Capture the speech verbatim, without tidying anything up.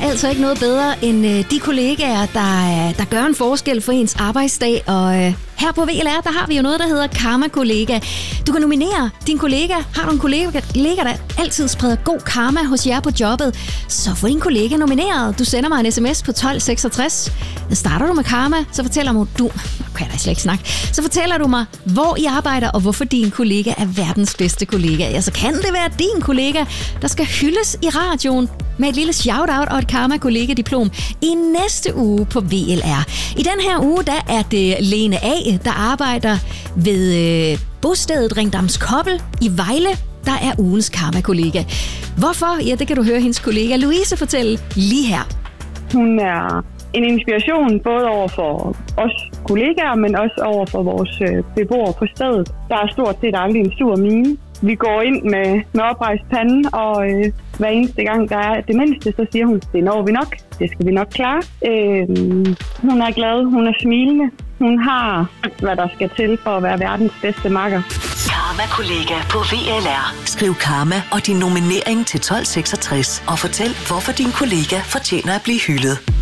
altså ikke noget bedre end øh, de kollegaer, der, der gør en forskel for ens arbejdsdag. Og øh, her på V L R, der har vi jo noget, der hedder Karma Kollega. Du kan nominere din kollega. Har du en kollega, kollega der altid spreder god karma hos jer på jobbet, så få din kollega nomineret. Du sender mig en sms på tolv seksogtres. Starter du med karma, så fortæller du... du kan jeg da slet ikke snakke. Så fortæller du mig, hvor I arbejder, og hvorfor din kollega er verdens bedste kollega. Ja, så kan det være din kollega, der skal hyldes i radioen med et lille shout-out og et Karma-kollega-diplom i næste uge på V L R. I den her uge, der er det Lene A., der arbejder ved øh, bostedet Ringdams Kobbel i Vejle, der er ugens Karma-kollega. Hvorfor? Ja, det kan du høre hendes kollega Louise fortælle lige her. Hun er en inspiration både over for os kollegaer, men også over for vores øh, beboere på stedet. Der er stort set aldrig en sur mine. Vi går ind med, med oprejst pande, og øh, hver eneste gang, der er det mindste, så siger hun, det når vi nok, det skal vi nok klare. Øh, hun er glad, hun er smilende, hun har, hvad der skal til for at være verdens bedste makker. Karma-kollega på V L R. Skriv karma og din nominering til tolv seksogtres og fortæl, hvorfor din kollega fortjener at blive hyldet.